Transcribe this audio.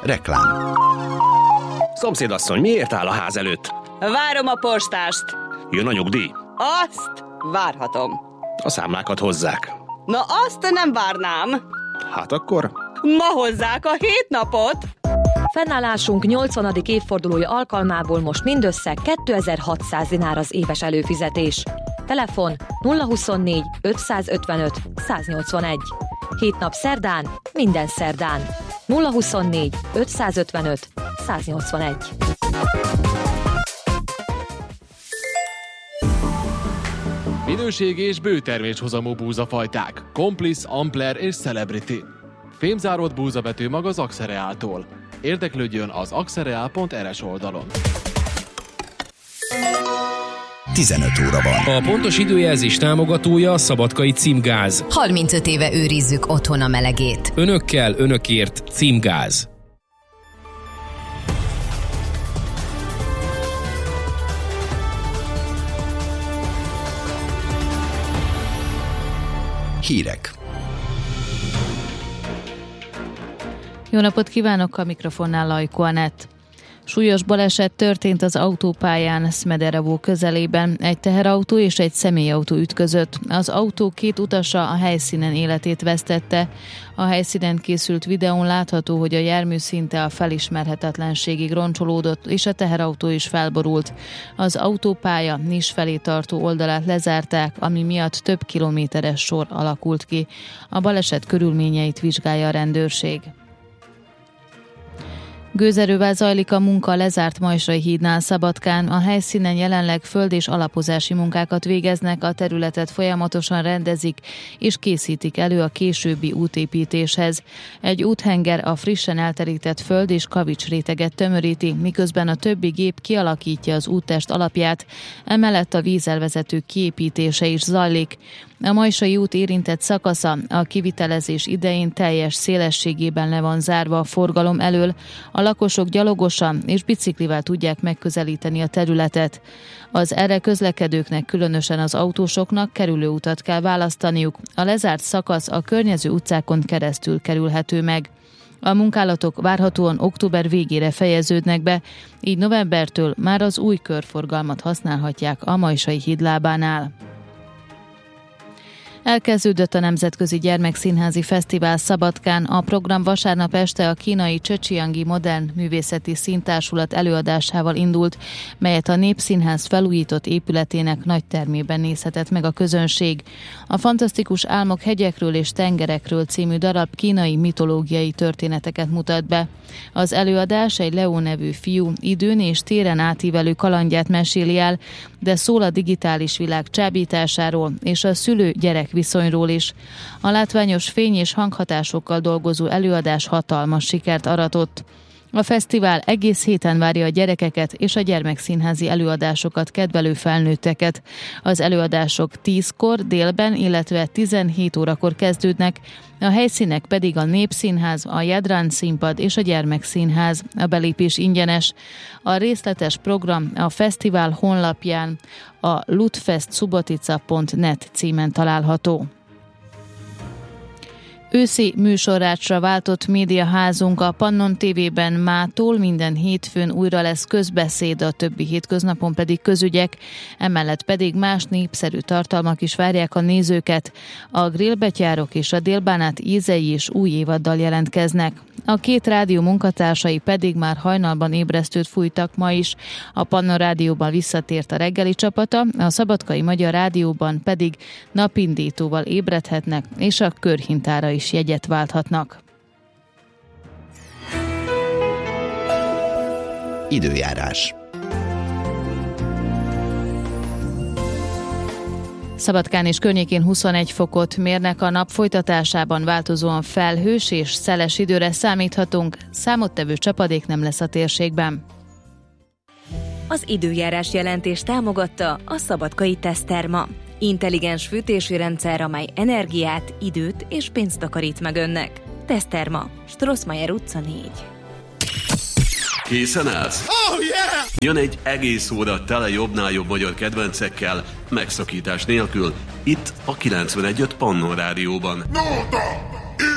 Reklám. Szomszédasszony, miért áll a ház előtt? Várom a postást. Jön a nyugdíj? Azt várhatom. A számlákat hozzák. Na azt nem várnám. Hát akkor? Ma hozzák a 7 napot. Fennállásunk 80. évfordulója alkalmából most mindössze 2600 dinár az éves előfizetés. Telefon 024 555 181. 7 nap szerdán, minden szerdán. 024 555 181. Minőségi és bőterméshozamú búzafajták, Complice, Ampler és Celebrity. Fémzáródott búzavetőmag az Axereáltól. Érdeklődjön az axereal.rs oldalon. 15 óra van. A pontos időjelzés támogatója a Szabadkai Címgáz. 35 éve őrizzük otthon a melegét. Önökkel, önökért Címgáz. Hírek. Jó napot kívánok, a mikrofonnál Lajko Anett. Súlyos baleset történt az autópályán Smederevo közelében. Egy teherautó és egy személyautó ütközött. Az autó 2 utasa a helyszínen életét vesztette. A helyszínen készült videón látható, hogy a jármű szinte a felismerhetetlenségig roncsolódott, és a teherautó is felborult. Az autópálya Nis felé tartó oldalát lezárták, ami miatt több kilométeres sor alakult ki. A baleset körülményeit vizsgálja a rendőrség. Gőzerővel zajlik a munka a lezárt Majsrai hídnál Szabadkán. A helyszínen jelenleg föld- és alapozási munkákat végeznek, a területet folyamatosan rendezik és készítik elő a későbbi útépítéshez. Egy úthenger a frissen elterített föld és kavics réteget tömöríti, miközben a többi gép kialakítja az úttest alapját, emellett a vízelvezető kiépítése is zajlik. A Majsrai út érintett szakasza a kivitelezés idején teljes szélességében le van zárva a forgalom elől, a lakosok gyalogosan és biciklivel tudják megközelíteni a területet. Az erre közlekedőknek, különösen az autósoknak kerülőutat kell választaniuk. A lezárt szakasz a környező utcákon keresztül kerülhető meg. A munkálatok várhatóan október végére fejeződnek be, így novembertől már az új körforgalmat használhatják a Majsrai híd lábánál. Elkezdődött a Nemzetközi Gyermekszínházi Fesztivál Szabadkán. A program vasárnap este a kínai Zhejiangi Modern Művészeti Színtársulat előadásával indult, melyet a Népszínház felújított épületének nagytermében nézhetett meg a közönség. A Fantasztikus álmok hegyekről és tengerekről című darab kínai mitológiai történeteket mutat be. Az előadás egy Leo nevű fiú időn és téren átívelő kalandját meséli el, de szól a digitális világ csábításáról és a szülő-gyerek viszonyról is. A látványos fény- és hanghatásokkal dolgozó előadás hatalmas sikert aratott. A fesztivál egész héten várja a gyerekeket és a gyermekszínházi előadásokat kedvelő felnőtteket. Az előadások 10-kor délben, illetve 17 órakor kezdődnek, a helyszínek pedig a Népszínház, a Jadran színpad és a Gyermekszínház. A belépés ingyenes. A részletes program a fesztivál honlapján a lutfestsubotica.net címen található. Őszi műsorrácsra váltott médiaházunk a Pannon TV-ben mától minden hétfőn újra lesz közbeszéd, a többi hétköznapon pedig közügyek, emellett pedig más népszerű tartalmak is várják a nézőket. A Grillbetyárok és a Délbánát ízei is új évaddal jelentkeznek. A 2 rádió munkatársai pedig már hajnalban ébresztőt fújtak ma is. A Pannon Rádióban visszatért a reggeli csapata, a Szabadkai Magyar Rádióban pedig napindítóval ébredhetnek, és a körhintára is jegyet válthatnak. Időjárás. Szabadkán és környékén 21 fokot mérnek, a nap folytatásában változóan felhős és szeles időre számíthatunk, számottevő csapadék nem lesz a térségben. Az időjárás jelentés támogatta a Szabadkai Teszterma. Intelligens fűtési rendszer, amely energiát, időt és pénzt takarít meg önnek. Teszterma, Strossmayer utca 4. Készen állsz? Oh, yeah! Jön egy egész óra tele jobbnál jobb magyar kedvencekkel, megszakítás nélkül, itt a 91.5 Pannon Rádióban. No,